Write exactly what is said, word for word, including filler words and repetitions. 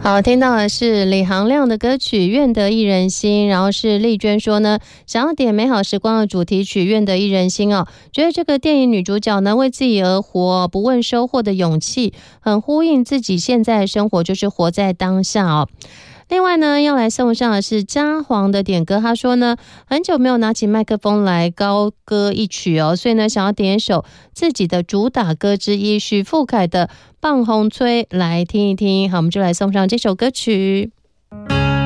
好，听到的是李行亮的歌曲《愿得一人心》，然后是丽娟说呢，想要点美好时光的主题曲《愿得一人心》哦，觉得这个电影女主角呢为自己而活，不问收获的勇气，很呼应自己现在的生活，就是活在当下哦。另外呢，要来送上的是嘉煌的点歌，他说呢，很久没有拿起麦克风来高歌一曲哦，所以呢，想要点一首自己的主打歌之一，许富凯的《棒红吹》来听一听。好，我们就来送上这首歌曲。